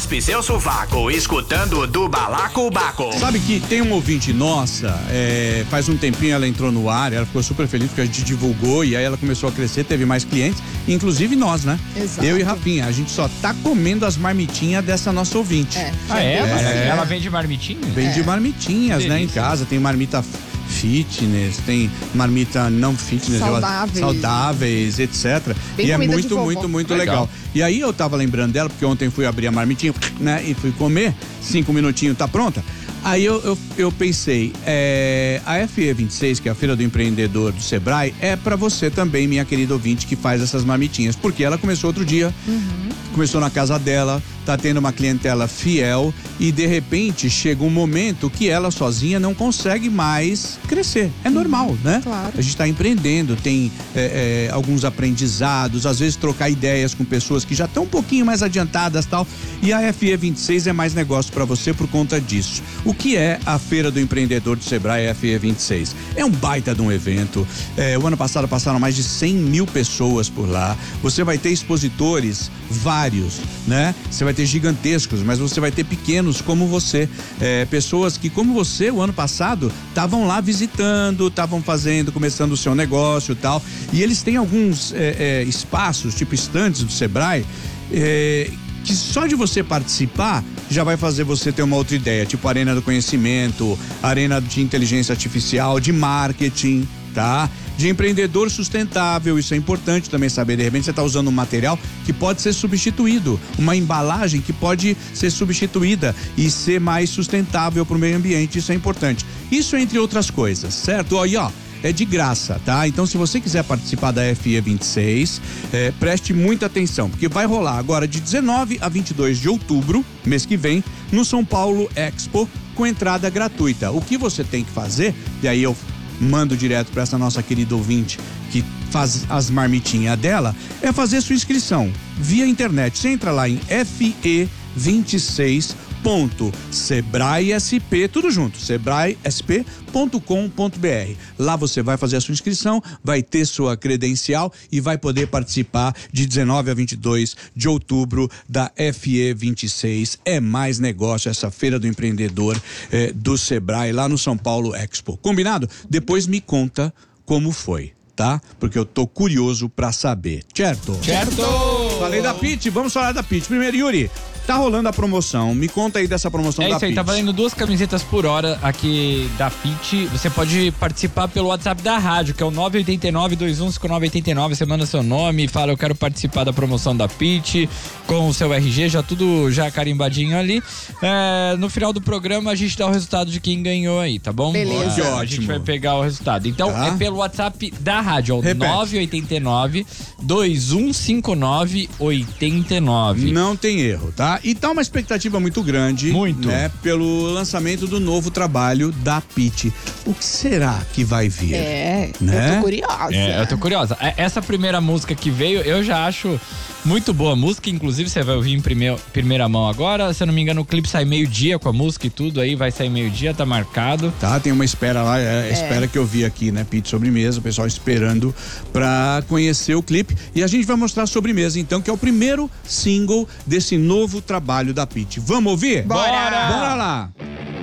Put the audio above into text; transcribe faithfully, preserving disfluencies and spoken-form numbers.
raspe seu sovaco, escutando o do Balacobaco. Sabe que tem um ouvinte nossa, é, faz um tempinho ela entrou no ar, ela ficou super feliz porque a gente divulgou e aí ela começou a crescer, teve mais clientes, inclusive nós, né? Exato. Eu e Rafinha, a gente só tá comendo as marmitinhas dessa nossa ouvinte. É. Ah, é? É. Ela vende marmitinha? Vende É. marmitinhas, né, em Delícia. casa, tem marmita fitness, tem marmita não fitness, Saudáveis. saudáveis, etcétera. Bem E é comida de muito, vovó. muito, muito legal. Legal. E aí eu tava lembrando dela, porque ontem fui abrir a marmitinha, né, e fui comer, cinco minutinhos, tá pronta? Aí eu, eu, eu pensei, é, a F E vinte e seis, que é a Feira do Empreendedor do Sebrae, é pra você também, minha querida ouvinte, que faz essas marmitinhas, porque ela começou outro dia, Uhum. começou na casa dela, tá tendo uma clientela fiel e de repente chega um momento que ela sozinha não consegue mais crescer. É normal, né? Claro. A gente tá empreendendo, tem é, é, alguns aprendizados, às vezes trocar ideias com pessoas que já estão um pouquinho mais adiantadas, tal. E a F E vinte e seis é mais negócio para você por conta disso. O que é a Feira do Empreendedor do Sebrae F E vinte e seis? É um baita de um evento. É, o ano passado passaram mais de cem mil pessoas por lá. Você vai ter expositores vários, né? Você vai ter gigantescos, mas você vai ter pequenos como você. É, pessoas que, como você, o ano passado, estavam lá visitando, estavam fazendo, começando o seu negócio e tal. E eles têm alguns é, é, espaços, tipo estandes do Sebrae, é, que só de você participar já vai fazer você ter uma outra ideia, tipo Arena do Conhecimento, Arena de Inteligência Artificial, de marketing, tá? De empreendedor sustentável, isso é importante também saber. De repente você está usando um material que pode ser substituído, uma embalagem que pode ser substituída e ser mais sustentável para o meio ambiente, isso é importante. Isso entre outras coisas, certo? Aí, ó, é de graça, tá? Então, se você quiser participar da F E vinte e seis, é, preste muita atenção, porque vai rolar agora de dezenove a vinte e dois de outubro, mês que vem, no São Paulo Expo, com entrada gratuita. O que você tem que fazer, e aí eu mando direto para essa nossa querida ouvinte que faz as marmitinhas dela, é fazer sua inscrição via internet. Você entra lá em F E vinte e seis ponto sebrae s p, tudo junto, sebrae s p ponto com ponto b r. Lá você vai fazer a sua inscrição, vai ter sua credencial e vai poder participar de dezenove a vinte e dois de outubro da F E vinte e seis. É mais negócio essa Feira do Empreendedor eh, do Sebrae lá no São Paulo Expo. Combinado? Depois me conta como foi, tá? Porque eu tô curioso pra saber, certo? Certo! Falei da Pitty, vamos falar da Pitty. Primeiro, Yuri, tá rolando a promoção, me conta aí dessa promoção É da isso aí, Pitty. tá valendo duas camisetas por hora aqui da Pitty. Você pode participar pelo WhatsApp da rádio, que é o nove oito nove, dois um cinco nove oito nove. Você manda seu nome, fala eu quero participar da promoção da Pitty, com o seu R G, já tudo já carimbadinho ali. É, no final do programa a gente dá o resultado de quem ganhou aí, tá bom? Beleza. Que A ótimo. gente vai pegar o resultado. Então Tá. é pelo WhatsApp da rádio, é o Repete. nove oito nove, dois um cinco nove oito nove. Não tem erro, tá? E tá uma expectativa muito grande, Muito. né? Pelo lançamento do novo trabalho da Pitty. O que será que vai vir? É, Né? eu tô curiosa. É, eu tô curiosa. É, Essa primeira música que veio, eu já acho muito boa a música. Inclusive, você vai ouvir em primeira, primeira mão agora. Se eu não me engano, o clipe sai meio-dia com a música e tudo. Aí vai sair meio-dia, tá marcado. Tá, tem uma espera lá, é, É. espera que eu vi aqui, né? Pitty Sobremesa, o pessoal esperando pra conhecer o clipe. E a gente vai mostrar a Sobremesa, então, que é o primeiro single desse novo trabalho da Pitty. Vamos ouvir? Bora! Bora lá!